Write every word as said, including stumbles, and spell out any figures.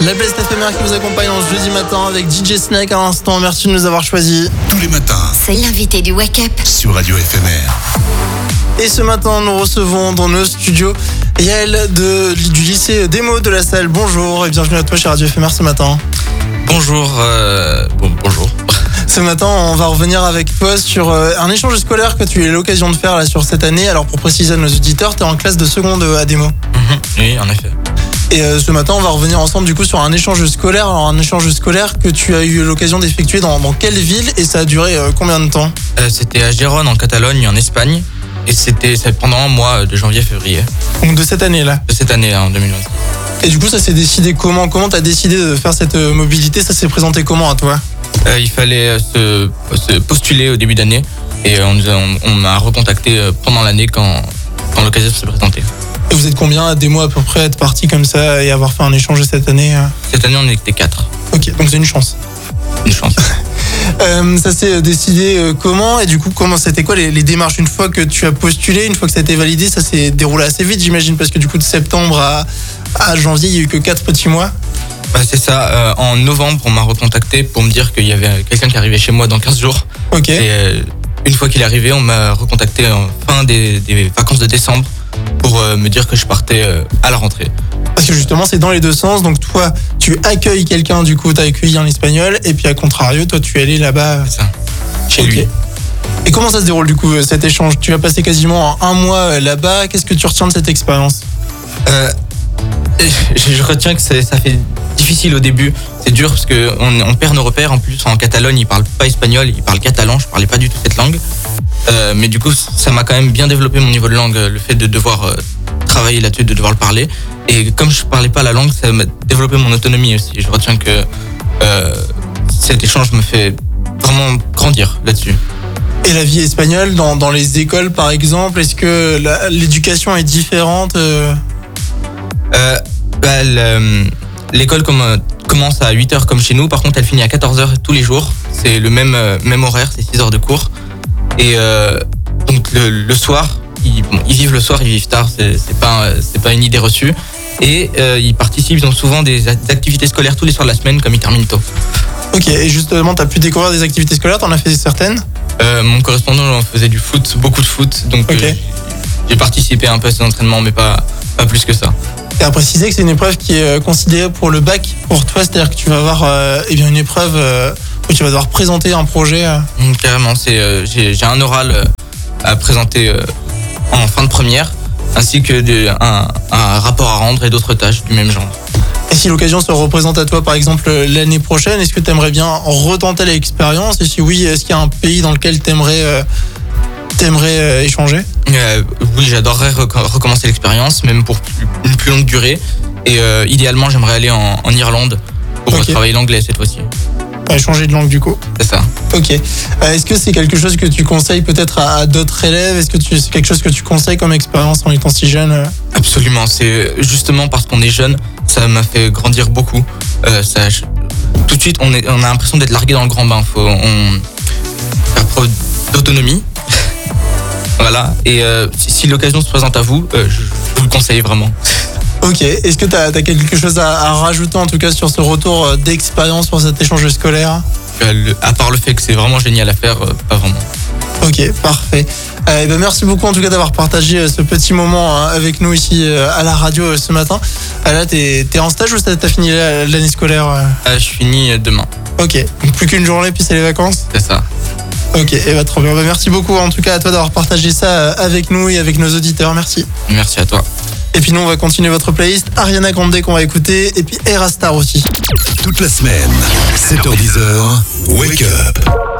La playlist éphémère qui vous accompagne en ce jeudi matin avec D J Snake à l'instant. Merci de nous avoir choisis. Tous les matins, c'est l'invité du Wake Up sur Radio F M R. Et ce matin, nous recevons dans nos studios Yael de, du lycée Démo de la Salle. Bonjour et bienvenue à toi chez Radio F M R ce matin. Bonjour, euh, bon, bonjour. Ce matin, on va revenir avec toi sur euh, un échange scolaire que tu as eu l'occasion de faire là, sur cette année. Alors pour préciser à nos auditeurs, tu es en classe de seconde à Démo. Mmh, oui, en effet. Et euh, ce matin, on va revenir ensemble du coup sur un échange scolaire. Alors un échange scolaire que tu as eu l'occasion d'effectuer dans, dans quelle ville et ça a duré euh, combien de temps? euh, C'était à Gérone en Catalogne, en Espagne. Et c'était pendant un mois de janvier-février. Donc de cette année-là? De cette année, hein, en deux mille vingt. Et du coup, ça s'est décidé comment? Comment t'as décidé de faire cette euh, mobilité? Ça s'est présenté comment à toi? euh, Il fallait se, se postuler au début d'année. Et on, nous a, on, on m'a recontacté pendant l'année quand, quand l'occasion s'est présentée. Et vous êtes combien à Démo à peu près à être partis comme ça et avoir fait un échange cette année? Cette année, on était quatre. Ok, donc c'est une chance. Une chance. euh, ça s'est décidé euh, comment? Et du coup, comment c'était quoi les, les démarches une fois que tu as postulé, une fois que ça a été validé? Ça s'est déroulé assez vite, j'imagine, parce que du coup, de septembre à, à janvier, il n'y a eu que quatre petits mois. Bah, c'est ça. Euh, en novembre, on m'a recontacté pour me dire qu'il y avait quelqu'un qui arrivait chez moi dans quinze jours. Ok. Et euh, une fois qu'il est arrivé, on m'a recontacté en fin des, des vacances de décembre pour euh, me dire que je partais euh, à la rentrée. Parce que justement, c'est dans les deux sens. Donc toi, tu accueilles quelqu'un, du coup, t'as accueilli un espagnol, et puis à contrario, toi, tu es allé là-bas. C'est ça. Chez Okay. lui. Et comment ça se déroule, du coup, cet échange? Tu as passé quasiment un mois là-bas. Qu'est-ce que tu retiens de cette expérience? euh, je, je retiens que ça fait difficile au début. C'est dur parce qu'on on perd nos repères. En plus, en Catalogne, ils parlent pas espagnol, ils parlent catalan. Je parlais pas du tout cette langue. Euh, mais du coup, ça m'a quand même bien développé mon niveau de langue, le fait de devoir euh, travailler là-dessus, de devoir le parler. Et comme je parlais pas la langue, ça m'a développé mon autonomie aussi. Je retiens que euh, cet échange me fait vraiment grandir là-dessus. Et la vie espagnole dans, dans les écoles, par exemple, est-ce que la, l'éducation est différente euh... Euh, bah, le, l'école comme, commence à huit heures comme chez nous. Par contre, elle finit à quatorze heures tous les jours. C'est le même, même horaire, c'est six heures de cours. Et euh, donc le, le soir, ils, bon, ils vivent le soir, ils vivent tard, c'est, c'est, pas, c'est pas une idée reçue. Et euh, ils participent, ils ont souvent des activités scolaires tous les soirs de la semaine, comme ils terminent tôt. Ok, et justement, t'as pu découvrir des activités scolaires, t'en as fait certaines? euh, Mon correspondant faisait du foot, beaucoup de foot, donc okay. euh, j'ai participé un peu à ces entraînements, mais pas, pas plus que ça. Et à préciser que c'est une épreuve qui est considérée pour le bac pour toi, c'est-à-dire que tu vas avoir euh, eh bien une épreuve euh, où tu vas devoir présenter un projet. Euh. Mmh, carrément, c'est, euh, j'ai, j'ai un oral euh, à présenter euh, en fin de première, ainsi que de, un, un rapport à rendre et d'autres tâches du même genre. Et si l'occasion se représente à toi, par exemple, l'année prochaine, est-ce que tu aimerais bien retenter l'expérience? Et si oui, est-ce qu'il y a un pays dans lequel tu aimerais euh, t'aimerais euh, échanger? euh, Oui, j'adorerais rec- recommencer l'expérience, même pour une plus longue durée. Et euh, idéalement, j'aimerais aller en, en Irlande pour okay. travailler l'anglais cette fois-ci. Ouais, changer de langue du coup. C'est ça. Ok. Euh, est-ce que c'est quelque chose que tu conseilles peut-être à, à d'autres élèves? Est-ce que tu, c'est quelque chose que tu conseilles comme expérience en étant si jeune? euh Absolument. C'est justement parce qu'on est jeune, ça m'a fait grandir beaucoup. Euh, ça, je, tout de suite, on, est, on a l'impression d'être largué dans le grand bain. Faut on, faire preuve d'autonomie. Voilà. Et euh, si, si l'occasion se présente à vous, euh, je, je vous le conseille vraiment. Ok. Est-ce que tu as quelque chose à, à rajouter en tout cas sur ce retour d'expérience pour cet échange scolaire? euh, le, À part le fait que c'est vraiment génial à faire, euh, pas vraiment. Ok, parfait. Euh, ben merci beaucoup en tout cas d'avoir partagé ce petit moment hein, avec nous ici euh, à la radio euh, ce matin. Euh, là, t'es, t'es en stage ou t'as fini l'année scolaire euh euh, Je finis demain. Ok, donc plus qu'une journée puis c'est les vacances? C'est ça. Ok, et bah trop bien. Bah, merci beaucoup en tout cas à toi d'avoir partagé ça avec nous et avec nos auditeurs. Merci. Merci à toi. Et puis nous on va continuer votre playlist. Ariana Grande qu'on va écouter et puis Era Star aussi. Toute la semaine, sept heures dix, Wake Up.